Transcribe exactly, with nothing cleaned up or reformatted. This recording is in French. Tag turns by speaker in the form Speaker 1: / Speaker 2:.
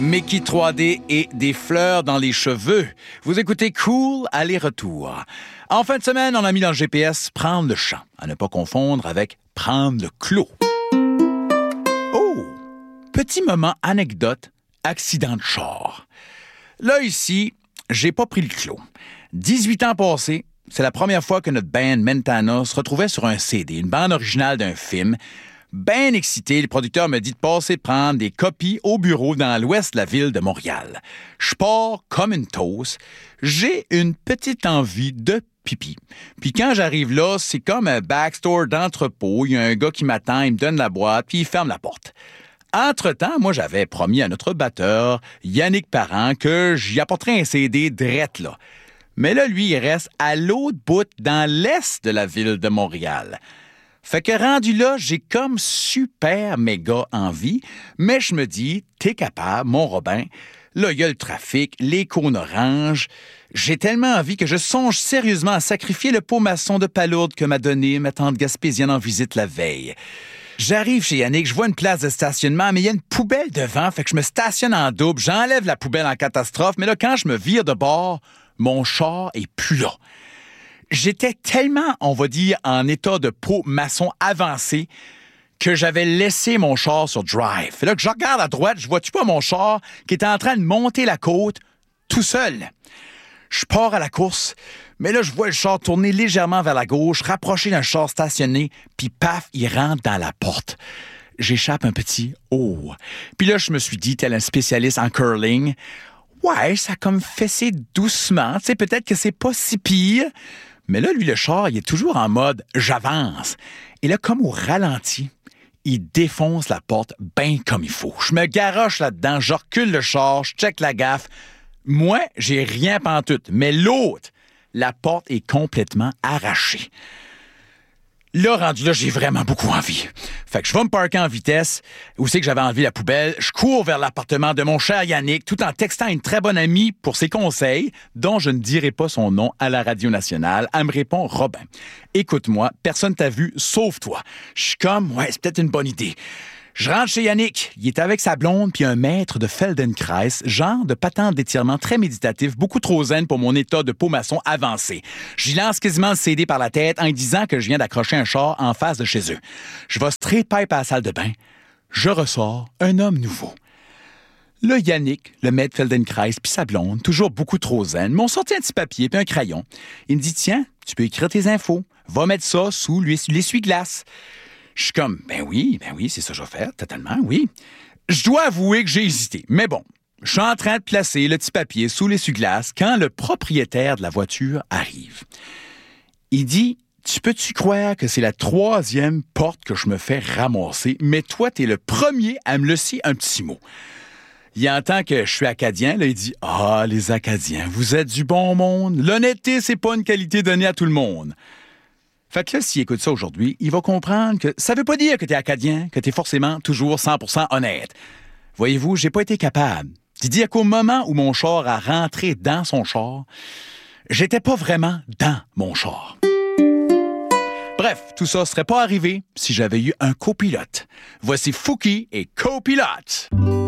Speaker 1: Mickey trois D et des fleurs dans les cheveux. Vous écoutez Cool aller-retour. En fin de semaine, on a mis dans le G P S « Prendre le champ », à ne pas confondre avec « Prendre le clos ». Oh! Petit moment anecdote, accident de char. Là, ici, j'ai pas pris le clos. dix-huit ans passés, c'est la première fois que notre band Mentana se retrouvait sur un C D, une bande originale d'un film. Ben excité, le producteur me dit de passer prendre des copies au bureau dans l'ouest de la ville de Montréal. Je pars comme une toast. J'ai une petite envie de pipi. Puis quand j'arrive là, c'est comme un backstore d'entrepôt. Il y a un gars qui m'attend, il me donne la boîte, puis il ferme la porte. Entre-temps, moi, j'avais promis à notre batteur, Yannick Parent, que j'y apporterais un C D drette là. Mais là, lui, il reste à l'autre bout, dans l'est de la ville de Montréal. Fait que rendu là, j'ai comme super méga envie, mais je me dis, t'es capable, mon Robin. Là, il y a le trafic, les cônes oranges. J'ai tellement envie que je songe sérieusement à sacrifier le pot maçon de palourde que m'a donné ma tante gaspésienne en visite la veille. J'arrive chez Yannick, je vois une place de stationnement, mais il y a une poubelle devant, fait que je me stationne en double, j'enlève la poubelle en catastrophe, mais là, quand je me vire de bord, mon char est plus là. J'étais tellement, on va dire, en état de pot maçon avancé que j'avais laissé mon char sur drive. Et là, que je regarde à droite, je vois-tu pas mon char qui est en train de monter la côte tout seul. Je pars à la course, mais là, je vois le char tourner légèrement vers la gauche, rapprocher d'un char stationné, puis paf, il rentre dans la porte. J'échappe un petit « oh ». Puis là, je me suis dit, tel un spécialiste en curling, ouais, ça a comme fessé doucement, tu sais, peut-être que c'est pas si pire. Mais là, lui, le char, il est toujours en mode « j'avance ». Et là, comme au ralenti, il défonce la porte bien comme il faut. Je me garoche là-dedans, je recule le char, je check la gaffe. Moi, j'ai rien pantoute. Mais l'autre, la porte est complètement arrachée. Là, rendu là, j'ai vraiment beaucoup envie. Fait que je vais me parker en vitesse. Où c'est que j'avais envie la poubelle? Je cours vers l'appartement de mon cher Yannick, tout en textant une très bonne amie pour ses conseils, dont je ne dirai pas son nom à la radio nationale. Elle me répond, Robin, écoute-moi, personne t'a vu, sauf toi. Je suis comme, ouais, c'est peut-être une bonne idée. Je rentre chez Yannick. Il est avec sa blonde puis un maître de Feldenkrais, genre de patente d'étirement très méditatif, beaucoup trop zen pour mon état de pot maçon avancé. J'y lance quasiment le C D par la tête en lui disant que je viens d'accrocher un char en face de chez eux. Je vais straight pipe à la salle de bain. Je ressors un homme nouveau. Là, Yannick, le maître Feldenkrais puis sa blonde, toujours beaucoup trop zen, m'ont sorti un petit papier puis un crayon. Il me dit, tiens, tu peux écrire tes infos. Va mettre ça sous l'essuie-glace. Je suis comme, ben oui, ben oui, c'est ça que je vais faire, totalement, oui. Je dois avouer que j'ai hésité, mais bon, je suis en train de placer le petit papier sous l'essuie-glace quand le propriétaire de la voiture arrive. Il dit, tu peux-tu croire que c'est la troisième porte que je me fais ramasser, mais toi, t'es le premier à me laisser un petit mot. Il entend que je suis acadien, là, il dit, ah, les Acadiens, vous êtes du bon monde. L'honnêteté, c'est pas une qualité donnée à tout le monde. Fait que là, s'il écoute ça aujourd'hui, il va comprendre que ça veut pas dire que t'es acadien, que t'es forcément toujours cent pour cent honnête. Voyez-vous, j'ai pas été capable. Tu dis qu'au moment où mon char a rentré dans son char, j'étais pas vraiment dans mon char. Bref, tout ça serait pas arrivé si j'avais eu un copilote. Voici Fouki et Copilote.